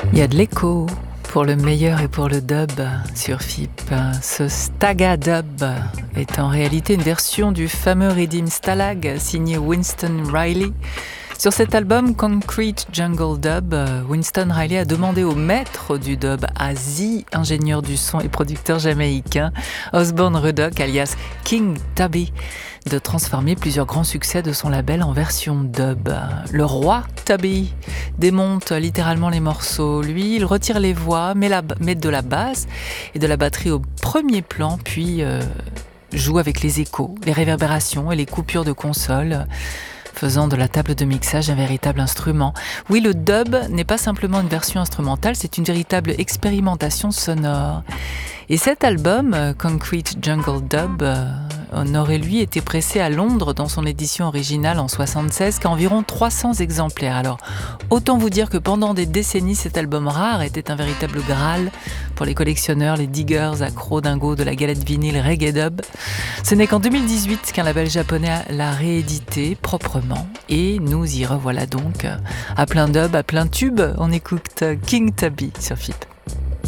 Il y a de l'écho pour le meilleur et pour le dub sur FIP. Ce Staga Dub est en réalité une version du fameux Redeem Stalag signé Winston Riley. Sur cet album Concrete Jungle Dub, Winston Riley a demandé au maître du dub, à The, ingénieur du son et producteur jamaïcain, Osborne Rudock alias King Tubby, de transformer plusieurs grands succès de son label en version dub. Le roi Tubby démonte littéralement les morceaux. Lui, il retire les voix, met de la basse et de la batterie au premier plan, puis joue avec les échos, les réverbérations et les coupures de console, faisant de la table de mixage un véritable instrument. Oui, le dub n'est pas simplement une version instrumentale, c'est une véritable expérimentation sonore. Et cet album, Concrete Jungle Dub, n'aurait lui été pressé à Londres dans son édition originale en 1976 qu'à environ 300 exemplaires. Alors, autant vous dire que pendant des décennies, cet album rare était un véritable graal pour les collectionneurs, les diggers, accros dingos de la galette vinyle Reggae Dub. Ce n'est qu'en 2018 qu'un label japonais l'a réédité proprement et nous y revoilà donc à plein dub, à plein tube. On écoute King Tubby sur FIP.